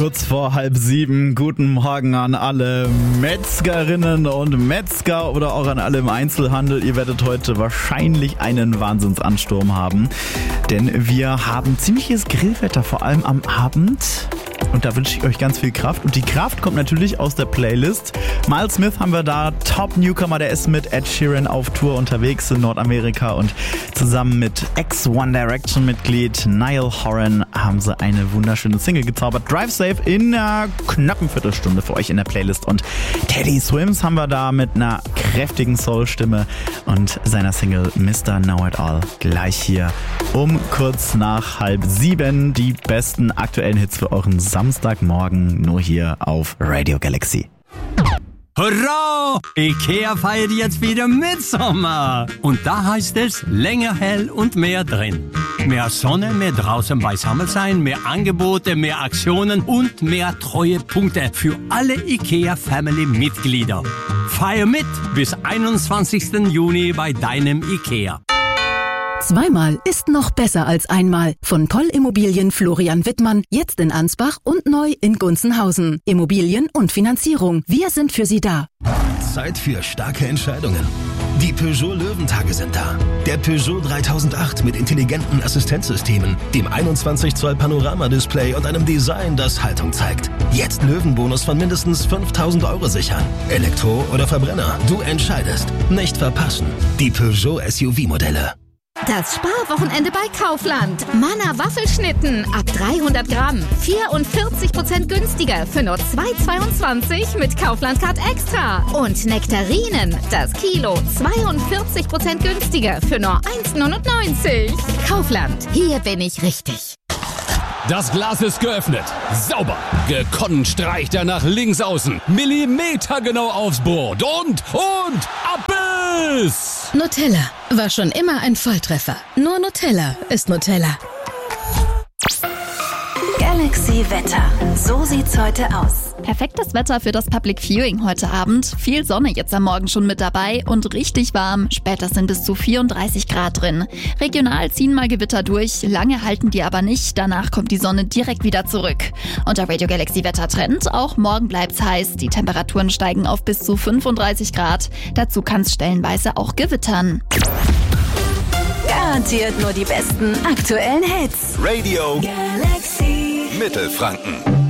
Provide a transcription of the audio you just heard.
Kurz vor 6:30. Guten Morgen an alle Metzgerinnen und Metzger oder auch an alle im Einzelhandel. Ihr werdet heute wahrscheinlich einen Wahnsinnsansturm haben, denn wir haben ziemliches Grillwetter, vor allem am Abend. Und da wünsche ich euch ganz viel Kraft. Und die Kraft kommt natürlich aus der Playlist. Miles Smith haben wir da, Top-Newcomer, der ist mit Ed Sheeran auf Tour unterwegs in Nordamerika. Und zusammen mit Ex-One Direction-Mitglied Niall Horan haben sie eine wunderschöne Single gezaubert. Drive Safe in einer knappen Viertelstunde für euch in der Playlist. Und Teddy Swims haben wir da mit einer kräftigen Soul-Stimme und seiner Single Mr. Know It All. Gleich hier um kurz nach 6:30 die besten aktuellen Hits für euren Samstagmorgen nur hier auf Radio Galaxy. Hurra! IKEA feiert jetzt wieder Mitsommer. Und da heißt es länger hell und mehr drin. Mehr Sonne, mehr draußen beisammen sein, mehr Angebote, mehr Aktionen und mehr Treuepunkte für alle IKEA-Family-Mitglieder. Feier mit bis 21. Juni bei deinem IKEA. Zweimal ist noch besser als einmal. Von Poll Immobilien Florian Wittmann, jetzt in Ansbach und neu in Gunzenhausen. Immobilien und Finanzierung. Wir sind für Sie da. Zeit für starke Entscheidungen. Die Peugeot Löwentage sind da. Der Peugeot 3008 mit intelligenten Assistenzsystemen, dem 21 Zoll Panoramadisplay und einem Design, das Haltung zeigt. Jetzt Löwenbonus von mindestens 5.000 € sichern. Elektro oder Verbrenner, du entscheidest. Nicht verpassen. Die Peugeot SUV-Modelle. Das Sparwochenende bei Kaufland. Manna Waffelschnitten ab 300 Gramm. 44% günstiger für nur 2,22 mit Kaufland Card Extra. Und Nektarinen, das Kilo, 42% günstiger für nur 1,99. Kaufland, hier bin ich richtig. Das Glas ist geöffnet. Sauber. Gekonnt streicht er nach links außen. Millimetergenau aufs Brot. Und ab es! Nutella war schon immer ein Volltreffer. Nur Nutella ist Nutella. Galaxy Wetter. So sieht's heute aus. Perfektes Wetter für das Public Viewing heute Abend. Viel Sonne jetzt am Morgen schon mit dabei und richtig warm. Später sind bis zu 34 Grad drin. Regional ziehen mal Gewitter durch. Lange halten die aber nicht. Danach kommt die Sonne direkt wieder zurück. Und der Radio Galaxy Wettertrend. Auch morgen bleibt's heiß. Die Temperaturen steigen auf bis zu 35 Grad. Dazu kann's stellenweise auch gewittern. Garantiert nur die besten aktuellen Hits. Radio Galaxy Mittelfranken.